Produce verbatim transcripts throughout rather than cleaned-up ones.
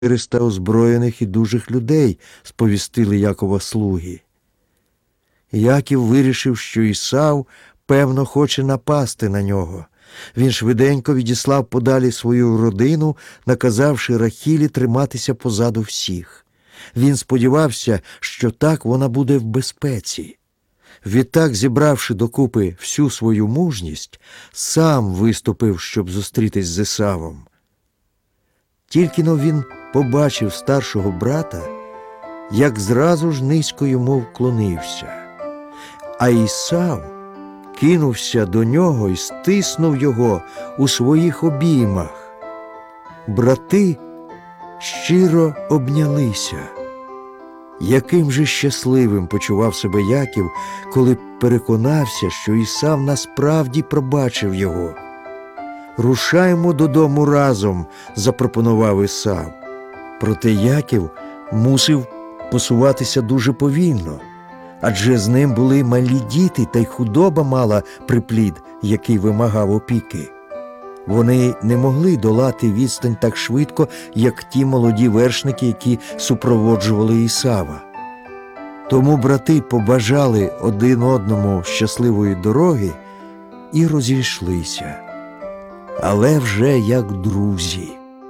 чотириста озброєних і дужих людей, сповістили Якова слуги. Яків вирішив, що Ісав, певно, хоче напасти на нього. Він швиденько відіслав подалі свою родину, наказавши Рахілі триматися позаду всіх. Він сподівався, що так вона буде в безпеці. Відтак, зібравши докупи всю свою мужність, сам виступив, щоб зустрітись з Ісавом. Тільки-но він побачив старшого брата, як зразу ж низько йому вклонився. А Ісав кинувся до нього і стиснув його у своїх обіймах. Брати щиро обнялися. Яким же щасливим почував себе Яків, коли переконався, що Ісав насправді пробачив його. «Рушаймо додому разом», – запропонував Ісав. Проте Яків мусив посуватися дуже повільно, адже з ним були малі діти, та й худоба мала приплід, який вимагав опіки. Вони не могли долати відстань так швидко, як ті молоді вершники, які супроводжували Ісава. Тому брати побажали один одному щасливої дороги і розійшлися, але вже як друзі.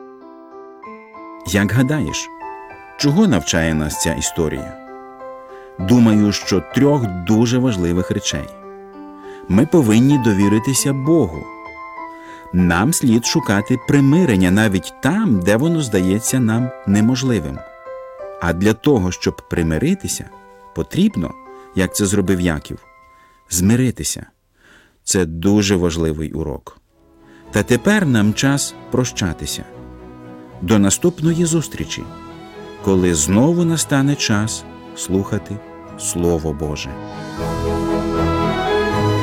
Як гадаєш, чого навчає нас ця історія? Думаю, що трьох дуже важливих речей. Ми повинні довіритися Богу. Нам слід шукати примирення навіть там, де воно здається нам неможливим. А для того, щоб примиритися, потрібно, як це зробив Яків, змиритися. Це дуже важливий урок. Та тепер нам час прощатися. До наступної зустрічі, коли знову настане час слухати Слово Боже.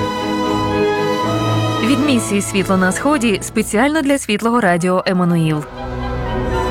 Від місії «Світло на сході» спеціально для Світлого радіо «Еммануїл».